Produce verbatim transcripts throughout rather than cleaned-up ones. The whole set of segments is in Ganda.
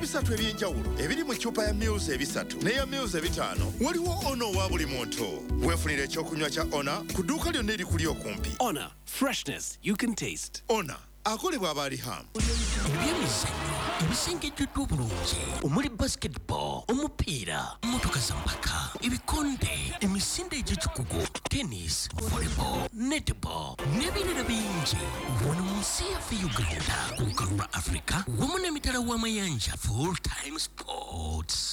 ebisatu ebyenjawulo ebiri mu ccupa ya Mils ebisatu n'eya Mils ebitaano waliwo ono wa buli muntu. Weefunire ekyokunywa kya Ona ku dduuka lyonna erikuli okumpi. Ona, freshness you can taste. Ona akolebwa aba Riham. Ebyemizannyo ebisengejjeddwa obulungi omuli basketball, omupiira, mmotoka za mpaka, ebikonde, emisinde egy'ekikugu, tennis, volleyball, netball n'ebirala bingi wano mu nsi yaffe Uganda ku lukalu lwa Africa wamu n'emitala w'amayanja full time sports.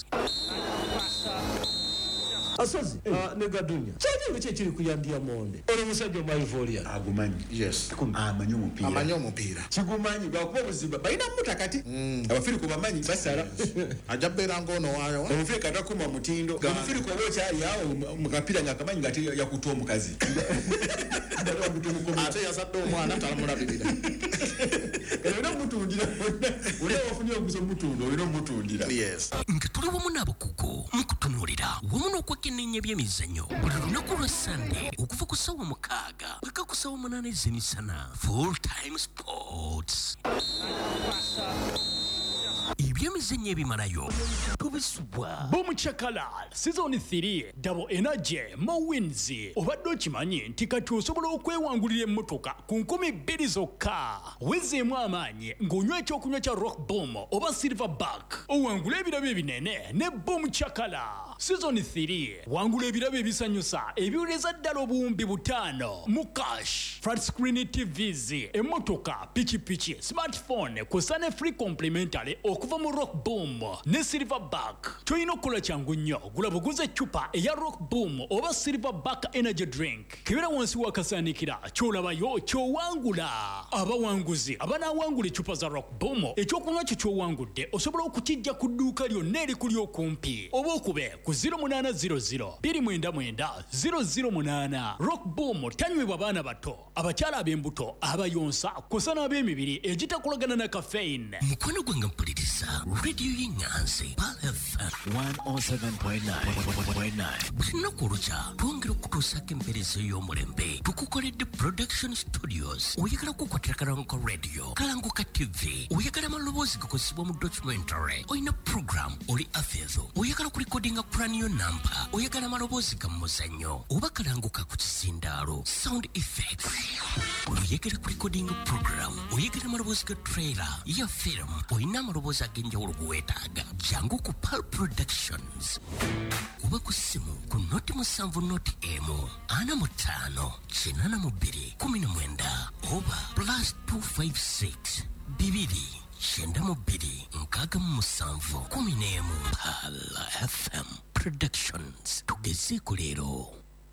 Asozi uh, negadunya kyali kye kiri kuyandia monde ono musajja maivolia agumanyi yes amanyi omupiira amanyi omupiira kigumanyi gwakuba buzimba balina mutakati mm. abafiri ku bamanyi basala ajabera ngono wayo omufiri katakuma mutindo omufiri ko bocha ali awo mukapira ngakamanyi ngati yakutoa omukazi ndalo mutumuko ate yasadde omwana talamulabirira era mutundira ule wafunye okuzo mutundo ule mutundira yes nkatuli wamu n'abakugu mukutunulira wamu n'okwekenneenya by'emizannyo buli lunaku lwa Sunday okuva ku ssaawa mukaaga paka ku ssaawa munaana ez'emisana full time sports. Ebyemizannyo ebimalayo tubisubwa Boom Chakalal Season three Double Energy Mo Wins. Obadde okimanyi nti kati osobola okwewangulira emmotoka ku nkumi bbiri zokka wezeemu amaanyi ng'onywa ekyokunywa kya Rock Boom oba Silverback owangula ebirabo ebinene ne Boom Chakala. Season three wangula ebirabo ebisanyusa ebiwuleza ddala obuwumbi butaano mu cash, flat screen T Vs, emmotoka, pikipiki, smartphone kusa ne free complimentary okuva mu Rock Boom ne Silverback. Toyina okukola kyangu nnyo, gula buguze eccupa eya Rock Boom oba Silverback energy drink kibera wansi wakasaanikira kyolabayo kyowangula. Abawanguzi abanaawangula eccupa za Rock Boom ekyokunywa kyo kyowangudde osobola okukijja ku dduuka lyonna erikuli okumpi oba okube ku zero eight zero zero two nine nine zero zero eight eight. Rock Boom tanywebwa baana bato, abakyala ab'embuto, abayonsa kusa n'ab'emibiri egitakolagana na caffeine. mukwano gwange mpuliriza radio y'Enganzi Pal F M one oh seven point nine. buli lunaku olukya twongera okutuusako empeereza y'omulembe tukukoledde production studios. oyagala kukwatira Kalanguka radio, Kalanguka T V, oyagala amaloboozi gakozesebwa mu documentary, oyina program oli afeezo, oyagala kulikodinga cranial number, oyagala amaloboozi ga muzannyo oba Kalanguka ku kisindaalo sound effects, oyagala kulikodinga program, oyagala amaloboozi ga trailer ya film, oyina amaloboozi ag'enjawulo geweetaaga, jangu ku Pal Productions kuba ku ssimu ku noti musanvu noti emu ana mu ttaano kinaana mu bbiri kumi na mwenda oba plus two five six bibiri kyenda mu bbiri nkaaga mu musanvu kumi n'emu. Pal F M Productions tugezeeko leero.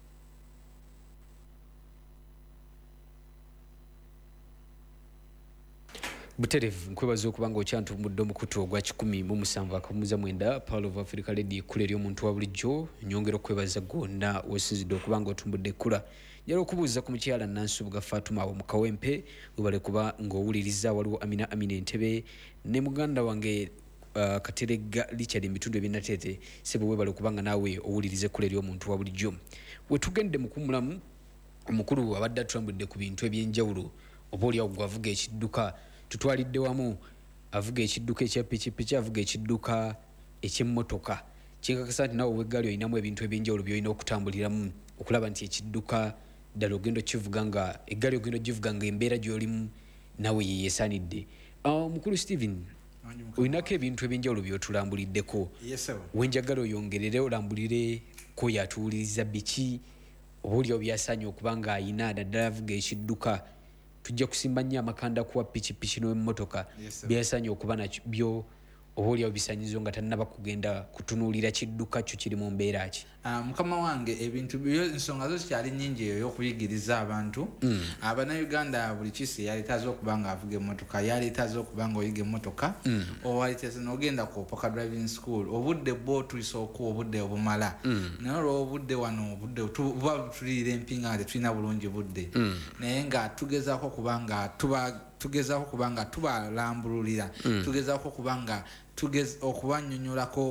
Buterevu nkwebaza okuba ng'okyantumudde omukutu ogwa kikumi mu musanvu akamuza mwenda Pal of Africa Radio ekkula ery'omuntu wa bulijjo. Nyongera okwebaza gwonna weesinzidde okuba ng'otumbudde ekkula. Njala okubuuza ku mukyala Nansubuga Fatuma awo mu Kawempe webale kuba ng'owuliriza waliwo Amina Amina Entebe ne muganda wange uh, Katerega Richard Mitundu ebinateete sebo webale kuba nga naawe owuliriza ekkula ery'omuntu wa bulijjo. Wetugende mu kumulamu omukulu abadde atulambudde ku bintu ebyenjawulo oba oli awo gwavuga ekidduka tutwalidde wamu avuga ekidduka ekya pikipiki avuga ekidduka eky'emmotoka kinkakasa nti nawe weggaali olinamu ebintu ebyenjawulo by'olina okutambuliramu okulaba nti ekidduka ddala ogenda kivuga nga eggaali ogenda givuga nga embeera gy'olimu nawe yeyeesaanidde. Uh, mukulu Steven olinako ebintu ebyenjawulo by'otulambuliddeko. Yes, sir. Wenjagala oyongerere olambulireko yatuwuliriza biki oba oli byasaanye okuba nga ayina naddala avuga ekidduka tujja kusimba nnyo amakanda kuwa pikipiki n'emmotoka byasaanye okuba nabyo oba oli bisanyizo nga tannaba kugenda kutunuulira kidduka kyo kiri mu mbeera ki. Uh, mukama wange ebintu byo ensonga zo kyali nnyingi eyo y'okuyigiriza abantu. mm. Abannayuganda buli kisi yaleetaza okuba nga avuga emmotoka, yaleetaza okuba nga oyiga emmotoka, mm. owaleetaza n'ogenda ku Poka driving school obudde bwo tuyisa okuwa obudde obumala. mm. naye olw'obudde wano obudde buba tulira empinga tetulina bulungi budde. mm. naye nga tugezaako okuba nga tuba tugezaako okuba nga tubalambululira. mm. tugezaako okuba nga tugeza okubannyonnyolako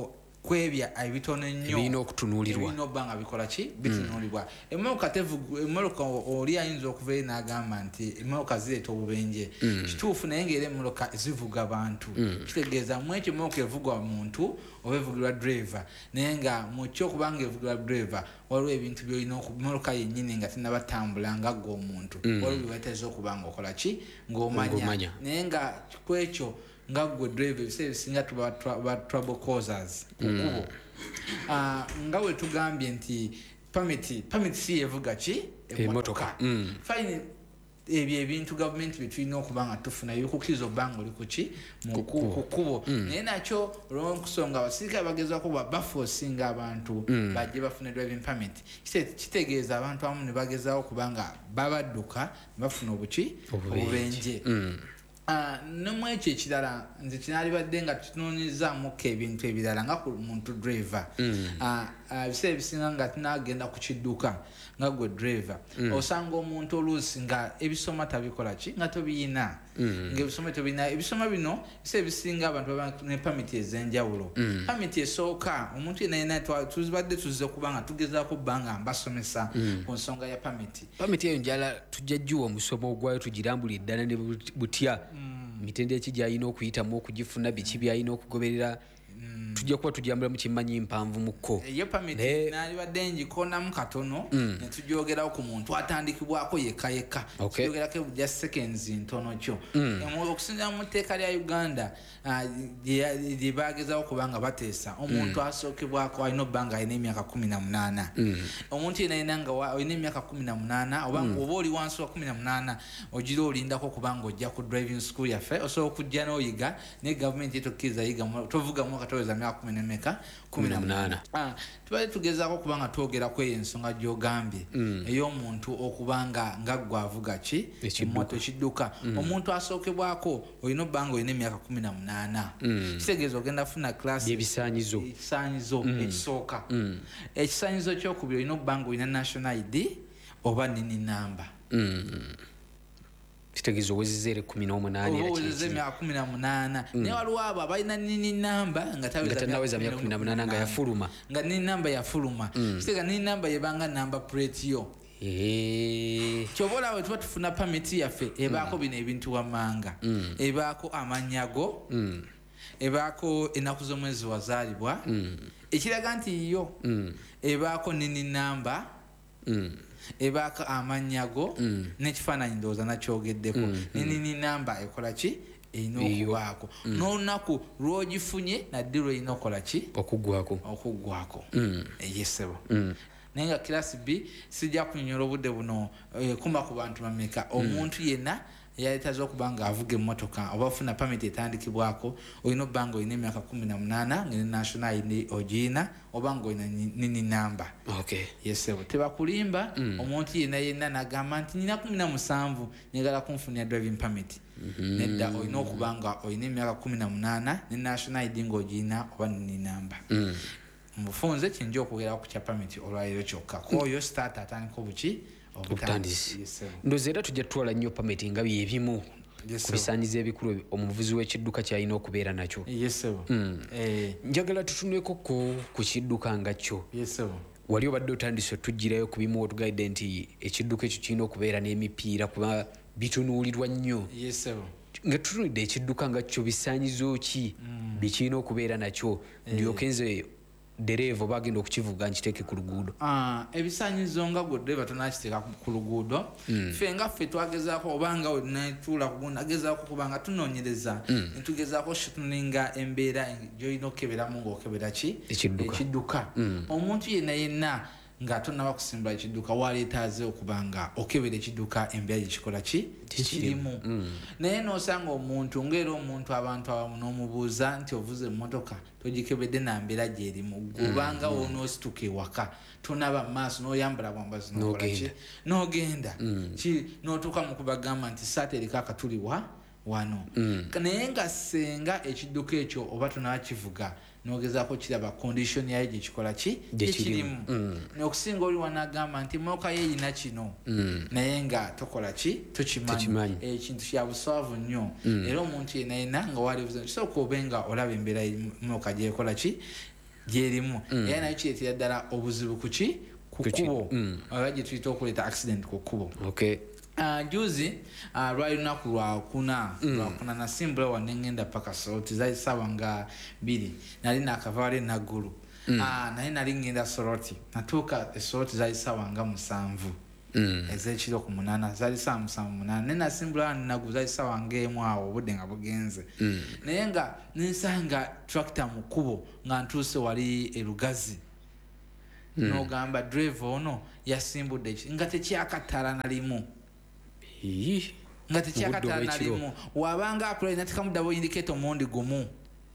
kwebya ebitono nnyo ebirina okutunuulirwa ebirina okuba nga bikola ki bitunuulirwa emmoloka tevugu emmoloka oli ayinza okuva eri n'agamba nti emmoloka zireeta obubenje kituufu naye ng'era emmoloka zivuga bantu kitegeeza mu ekyo emmoloka evugwa muntu oba evugirwa driver naye nga mu kyo okubanga evugirwa driver waliwo ebintu byolina emmoloka yennyini nga tinnabatambula nga gwe omuntu waliwo byeweteeza okuba nga okola ki ng'omanya naye nga kwekyo nga gwe driver ebiseera ebisinga tuba trouble causers kukubo nga we tugambye nti permit permit si yevuga ki emotoka fine ebyo ebintu gavumenti byetulina okuba nga tufuna ebikukkiriza okuba nga oli kuki mu kkubo naye nakyo olw'okusonga abasirikale bagezaako bafosinga abantu bajje bafune driving permit kitegeeza abantu abamu ne bagezaako okuba nga babadduka ne bafuna obuki obubenje nomu ekyo ekirala nze kinaalibadde nga tutunoonyezaamuko ebintu ebirala nga ku muntu driver ebiseera ebisinga nga tunagenda ku kidduka nga gwe driver osanga omuntu oluusi nga ebisoma tabikola ki nga tobiyina ngaebisoma tobiyina ebisoma bino biseera ebisinga abantu baba ne pamiti ez'enjawulo pamiti esooka omuntu yenayena tuzibadde tuzze okuba nga tugezaako bba nga mbasomesa ku nsonga ya pamiti pamiti eyo njala tujjajjiwa omusomo ogwayo tugirambula eddala ne butya mitendera ki gyalina okuyitamu okugifuna biki byalina okugoberera tujja kuba tujambula mu kimanyi mpanvu mukko eyo pamiti nalibadde njikonamu katono ne tugyogerawo ku muntu atandikibwako yekka yekka tuyogerako just seconds ntono kyo okusinzira mu tteeka lya Uganda lye bagezawo okuba nga bateesa omuntu asookebwako alina obba nga alina emyaka kumi na munaana omuntu yenayina nga olina emyaka kumi na munaana oba oli wansi wa kumi na munaana ogira olindako okuba nga ojja ku driving school yaffe osobola okujja n'oyiga naye gavumenti etokkiriza yiga tovugamu akatoweza myaka kumi nemeka kumi na munaana tubale tugezaako okuba nga twogerako eyo ensonga gy'ogambye ey'omuntu okuba nga nga ggwe avuga ki emoto ekidduka omuntu asookebwako olina obba nga olina emyaka kumi na munaana kitegeeza ogenda funa class ebisaanyizo ekisaanyizo ekisooka ekisaanyizo kyokubiri olina obba nga olina national I D oba nini namba kitegeeza owezezere kumi n'omunaana era owezezere emyaka kumi na munaana naye waliwo abo abalina nini namba nga tannaweza myaka kumi na munaana nga yafuluma nga nini namba yafuluma kitegeeza nini namba yebanga namba plate yo kyoba olaba tuba tufuna pamiti yaffe ebaako bino ebintu wammanga ebaako amanyago ebaako ennaku z'omwezi wazaalibwa ekiraga nti yo ebaako nini namba ebaako amanyago n'ekifaananyi ndowooza nakyogeddeko nenini namba ekola ki erina okubaako n'olunaku lw'ogifunye nadde lw'erina okukola ki okuggwako okuggwako eyesebo naye nga kilasi B sijja kunyonyola obudde buno kuma ku bantu bameka omuntu yenna yaletaze okuba nga avuga emmotoka oba ofuna pamiti etandikibwako olina obba nga olina emyaka kumi na munaana nga ne national I D ogiina oba nga olina nini namba yesebo tebakulimba omuntu yenna yenna nagamba nti nina kumi na musanvu njagala kunfunira driving permit nedda olina okuba nga olina emyaka kumi na munaana ne national I D ng'ogiina oba nini namba mufunze kinja okwogera ku kya pamiti olwaliro kyokka kwoyo start atandika obuki obutandisi ndowooza era tujja tutwala nnyo pamiti nga byebimu ku bisaanyizo ebikulu omuvuzi w'ekidduka kyalina okubeera nakyo njagala tutunuleko ku kidduka nga kyo wali obadde otandise otugirayo ku bimu otugaidde nti ekidduka ekyo kirina okubeera n'emipiira kuba bitunuulirwa nnyo nga tutunulidde ekidduka nga kyo bisaanyizo ki bikirina okubeera nakyo ndyoke nze dereeva oba agenda okukivuga nkiteeke ku luguudo ebisaanyizo nga gwe dereeva tonakiteeka ku luguudo ffe nga ffe twagezaako obanga netuula kugundi agezaako kuba nga tunoonyereza netugezaako tuninga embeera gyolina okukeberamu ng'okebera ki ekidduka omuntu yenna yenna nga tonaba kusimbula ekidduka waleetaaze okuba nga okebera ekidduka embeera gyekikola ki kirimu naye n'osanga omuntu ngaera omuntu abantu abamu n'omubuuza nti ovuze emmotoka togikebedde nambeera gyerimu gobanga wonoosituka ewaka tonaba mumaaso n'oyambala bwambazi nokolaki n'ogenda n'otuuka mu kubagamba nti saata eriko akatuliwa wano naye nga senga ekidduka ekyo oba tonakivuga nogezaako kiraba condition yayo gyekikola ki gyekirimu okusinga oli wanagamba nti moka yeeyina kino naye nga tokola ki tokimanyi ekintu kya buswavu nnyo era omuntu yenayena nga walibuza kisooka obe nga olaba embeera moka gyekola ki gyerimu era nayo kireetera ddala obuzibu kuki ku kkubo oba gye tuyita okuleeta accident ku kkubo. Uh, juzi uh, lwali lunaku lwakuna mm. lwakuna nasimbula wane ngenda paka Soroti zali ssaawa nga bbiri nali nakavaale naggulu mm. uh, naye nali ngenda Soroti natuuka eSoroti zali ssaawa nga musanvu mm. ez'ekiro ku munaana zali ssaawa musanvu munaana naye nasimbula naggulu zali ssaawa ng'emu awo obudde nga bugenze mm. naye nga nensanga tractor mu kkubo nga ntuuse wali e Lugazi mm. n'ogamba driver ono yasimbudde nga tekyakatala nalimu nga tekyakatala nalimu wabanga akola natikamu dabo indicator omundi gumu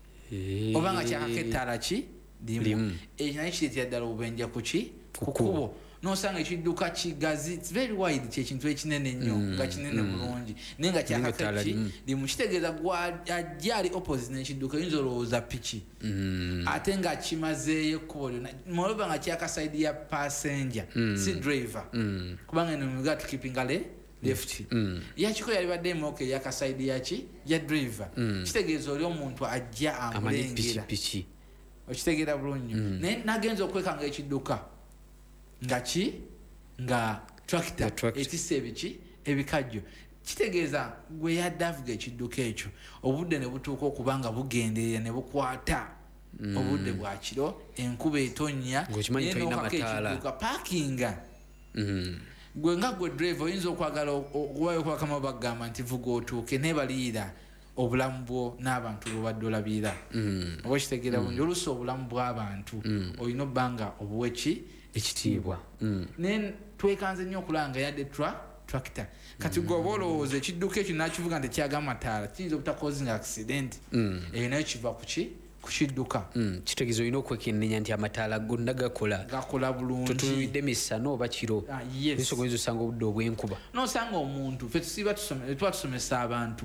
oba nga kyakaketala ki limu ekyo naye kireetera ddala obubenja kuki ku kkubo n'osanga ekidduka kigazi it's very wide kyekintu ekinene nnyo nga kinene bulungi naye nga kyakakaki limu kitegeeza gwajja ali opposite n'ekidduka oyinza olowooza piki ate nga kimazeeyo ekkubo lyonna moreover nga kyakasaidi ya passenger si driver kubanga eno miga tukipinga le left mm. yakiko yali badde moke yakasaidi yaki ya driver mm. kitegeeza oli omuntu ajja amulengera piki okitegeera bulungi mm. naye nagenza okwekanga ekidduka nga ki nga tractor etisse ebiki ebikajjo kitegeeza gwe yadde avuga ekidduka ekyo obudde ne butuuka okubanga bugenderera ne bukwata mm. obudde bwa kiro enkuba etonnya naye n'okakekidduka parkinga mm. gwe nga gwe driver oyinza okwagala okuwayo kwakama bagamba nti vuga otuuke nebaliira obulamu bwo n'abantu bwobadde olabira oba okitegeera bulungi oluusi obulamu bw'abantu olina obbanga obuweki ekitiibwa naye twekanze nnyo okulanga yadde tractor kati gwe oba olowooza ekidduka ekyo nakivuga nti kyaga amataala kiyinza obutakozinga accident eyo nayo kiva kuki kukidduka kitegeeza olina okwekennenya nti amataala gonna gakola gakola bulungi totunulidde misana oba kiro nisogoyinza osanga obudde obw'enkuba n'osanga omuntu fe tusiba tuba tusomesa abantu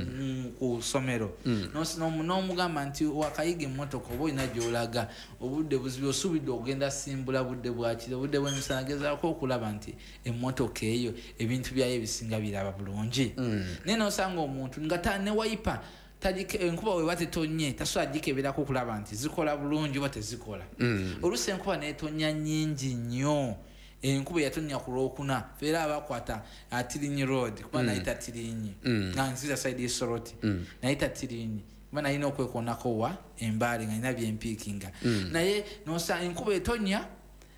ku ssomero n'omugamba nti wakayiga emmotoka oba olina gy'olaga obudde buzibi osuubidde okugenda simbula budde bwakiro obudde bw'emisana gezaako okulaba nti emmotoka eyo ebintu byayo ebisinga biraba bulungi naye n'osanga omuntu nga ne wayipa enkuba weba tetonye tasobola gikeberako okulaba nti zikola bulungi oba tezikola oluusi enkuba neetonya nnyingi nnyo enkuba yatonya ku lwokuna feera abakwata Tirinyi road kuba nayita Tirinyi nga nzira side y'Soroti nayita Tirinyi kuba nalina okwekoonako wa embaale nga nina byempiikinga naye nosa enkuba etonya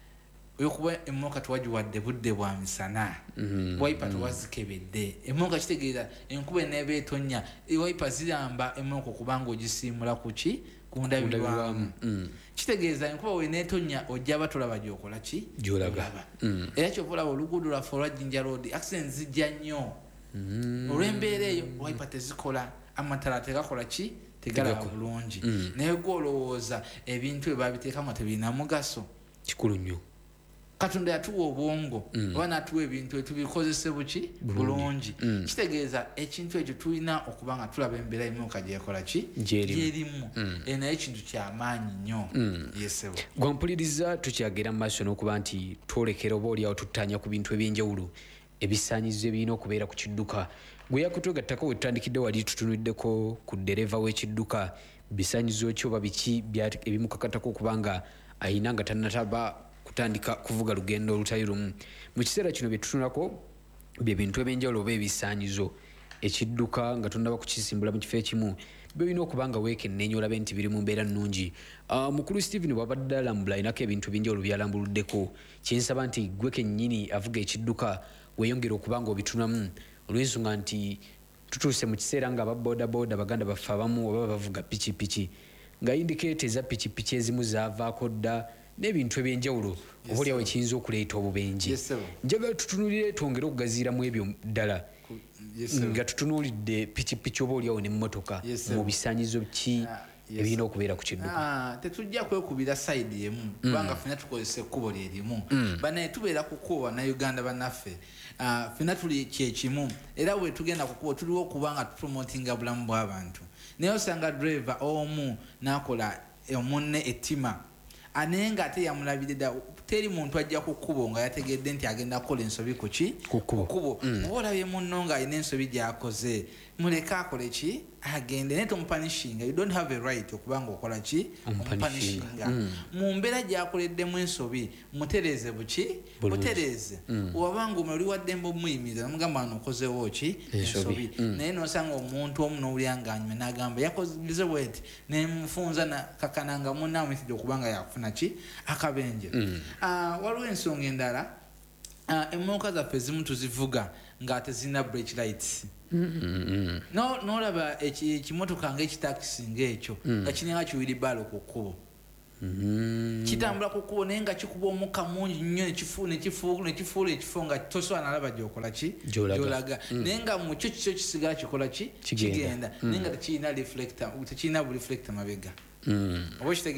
oyokuba emmotoka tewagiwadde budde bwa misana wiper tewazikebedde emmotoka kitegeeza enkuba eneeba etonya wiper ziramba emmotoka okubanga ogisiimula kuki ku ndabirwamu kitegeeza enkuba weneetonya ojja batolaba gyokola ki gyolaba era kyova olaba oluguudo lwaffe olwa Jinja road accident zijja nnyo olw'embeera eyo wiper tezikola amatala tegakola ki tegalaba bulungi naye gwe olowooza ebintu ebabiteekamu tebirina mugaso kikulu nnyo Katonda yatuwa obwongo oba natuwa ebintu etubikozese buki bulungi kitegeeza ekintu ekyo tulina okuba nga tulaba embeera y'emmotoka gyekola ki gyerimu naye ekintu kyamaanyi nnyo yesebo gwampuliriza tukyagera mu maaso n'okuba nti twolekera oba oliawo tuttanya ku bintu ebyenjawulo ebisaanyizo ebirina okubeera ku kidduka gwe yakutwegattako we tutandikidde wali tutunuddeko ku ddereva w'ekidduka bisaanyizo ki oba biki ebimukakatako okuba nga ayina nga tannataba kutandika kuvuga lugendo olutali lumu mu kiseera kino bye tutunako bye bintu ebyenjawulo oba ebisaanyizo ekidduka nga tonnaba kukisimbula mu kifo ekimu byolina okuba nga weekennenya olabe nti biri mu mbeera nnungi mukulu Stephen bw'abadde alambula alinako ebintu ebyenjawulo byalambuluddeko kyensaba nti gwe kennyini avuga ekidduka weeyongera okuba nga obitunamu olw'ensonga nti tutuuse mu kiseera nga ababoodabooda baganda baffe abamu oba bavuga pikipiki nga indikeeta eza pikipiki ezimu zaavaako dda n'ebintu ebyenjawulo oba oliawo ekiyinza okuleeta obubenje njagala tutunulire twongere okugaziiramu ebyo ddala nga tutunuulidde pikipiki oba oliawo n'emmotoka mu bisaanyizo ki ebirina okubeera ku kidduka tetujja kwekubira sayidi emu kubanga ffena tukozesa ekkubo lyerimu banaye tubeera ku kkubo bannayuganda bannaffe ffena tuli kyekimu era bwe tugenda ku kkubo tuliwo okuba nga tupromotinga bulamu bw'abantu naye osanga driver omu n'akola omunne ettima ane nga ate yamulabirira teri muntu ajja ku kkubo nga yategedde nti agenda kukola ensobi kuki ku kkubo oba olabye munno nga alina ensobi gy'akoze muleka akole ki agende naye tomupanishinga. You don't have a right okubanga okola ki omupanishinga. Mu mbeera gyakoleddemu ensobi mutereeze buki butereeze. Wabanga omuli waddembe omuyimiriza namugamba wano okozeewo ki ensobi naye n'osanga omuntu omu n'owulira ng'anyuma n'agamba yakoze bweti nemufunza nakakananga munna amumitidde okubanga yakufuna ki akabenje. Waliwo ensonga endala emmooka zaffe ezimu tuzivuga nga tezirina brake lights. no nolaba ekimotoka ng'ekitakisi ng'ekyo nga kiringa kiwiribalo ku kkubo kitambula ku kkubo naye nga kikuba omukka mungi nnyo nekifuula ekifo nga tosobola nalaba gyokola ki gyolaga naye nga mukyo kikyo kisigala kikola ki kigenda naye nga tekirina reflector tekirina bu reflector mabega.